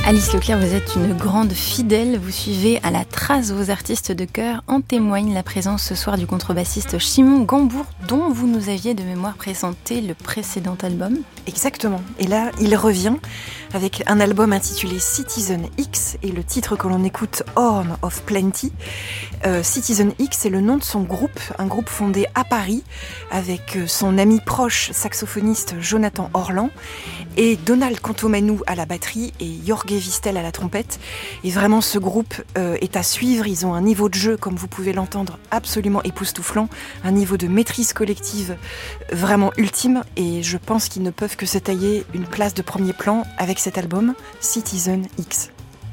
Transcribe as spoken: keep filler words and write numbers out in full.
Alice Leclerc, vous êtes une grande fidèle, vous suivez à la trace vos artistes de cœur. En témoigne la présence ce soir du contrebassiste Simon Gambourg, dont vous nous aviez de mémoire présenté le précédent album. Exactement, et là il revient avec un album intitulé Citizen X et le titre que l'on écoute, Horn of Plenty. Euh, Citizen X est le nom de son groupe, un groupe fondé à Paris avec son ami proche saxophoniste Jonathan Orlan et Donald Contomanou à la batterie et Jorge Vistel à la trompette. Et vraiment ce groupe euh, est à suivre, ils ont un niveau de jeu, comme vous pouvez l'entendre, absolument époustouflant, un niveau de maîtrise collective vraiment ultime, et je pense qu'ils ne peuvent que se tailler une place de premier plan avec cet album Citizen X.